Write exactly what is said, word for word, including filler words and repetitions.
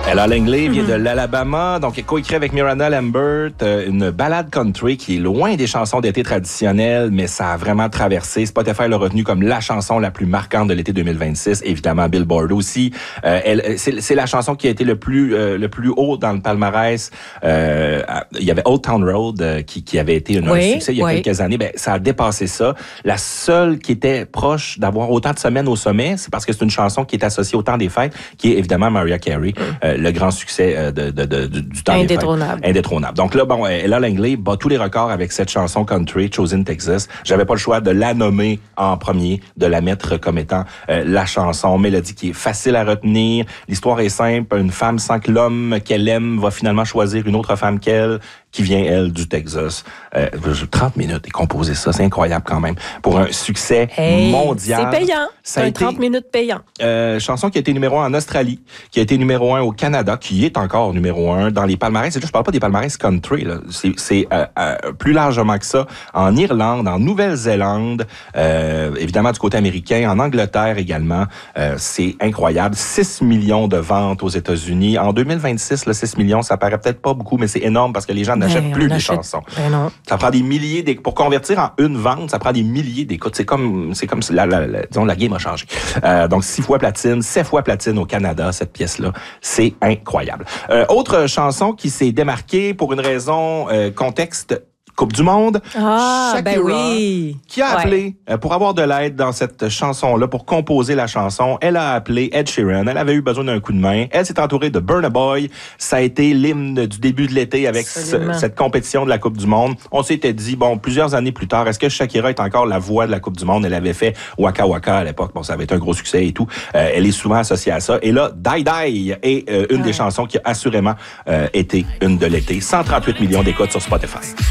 Ella Langley vient mm-hmm. de l'Alabama, donc elle coécrit avec Miranda Lambert euh, une ballade country qui est loin des chansons d'été traditionnelles, mais ça a vraiment traversé. Spotify l'a retenu comme la chanson la plus marquante de l'été deux mille vingt-six, évidemment Billboard aussi. Euh, elle, c'est, c'est la chanson qui a été le plus euh, le plus haut dans le palmarès. Euh, il y avait Old Town Road euh, qui, qui avait été une, oui, un succès il y a oui. quelques années. Ben, ça a dépassé ça. La seule qui était proche d'avoir autant de semaines au sommet, c'est parce que c'est une chanson qui est associée au temps des fêtes, qui est évidemment Mariah Carey, mm. euh, le grand succès euh, de, de, de, de, du temps Indétrônable. des fêtes. Indétrônable. Donc là, bon, Ella Langley bat tous les records avec cette chanson country, Chosen Texas. J'avais pas le choix de la nommer en premier, de la mettre comme étant euh, la chanson, mélodie qui est facile à retenir. L'histoire est simple. Une femme sent que l'homme qu'elle aime va finalement choisir une autre femme qu'elle, qui vient, elle, du Texas. Euh, trente minutes et composer ça, c'est incroyable quand même. Pour un succès hey, mondial. C'est payant. Ça c'est un trente minutes payant. Euh, chanson qui a été numéro un en Australie, qui a été numéro un au Canada, qui est encore numéro un dans les palmarès. Et là, je parle pas des palmarès country, là. C'est, c'est euh, euh, plus largement que ça. En Irlande, en Nouvelle-Zélande, euh, évidemment du côté américain, en Angleterre également. Euh, c'est incroyable. six millions de ventes aux États-Unis. En deux mille vingt-six, là, six millions, ça paraît peut-être pas beaucoup, mais c'est énorme parce que les gens n'achètent ben, plus les achète... chansons. Ben non. Ça prend des milliers d'écoutes. Pour convertir en une vente, ça prend des milliers d'écoutes. C'est comme, c'est comme la, la, la, disons, la game a changé. Euh, donc, six fois platine, sept fois platine au Canada, cette pièce-là. C'est incroyable. Euh, autre chanson qui s'est démarquée pour une raison, euh, contexte, Coupe du Monde. Ah, Shakira, ben oui. Qui a ouais. appelé euh, pour avoir de l'aide dans cette chanson-là, pour composer la chanson. Elle a appelé Ed Sheeran. Elle avait eu besoin d'un coup de main. Elle s'est entourée de Burna Boy. Ça a été l'hymne du début de l'été avec ce, cette compétition de la Coupe du Monde. On s'était dit, bon, plusieurs années plus tard, est-ce que Shakira est encore la voix de la Coupe du Monde? Elle avait fait Waka Waka à l'époque. Bon, ça avait été un gros succès et tout. Euh, elle est souvent associée à ça. Et là, Die Die est euh, une ouais. des chansons qui a assurément euh, été une de l'été. cent trente-huit millions d'écoutes sur Spotify.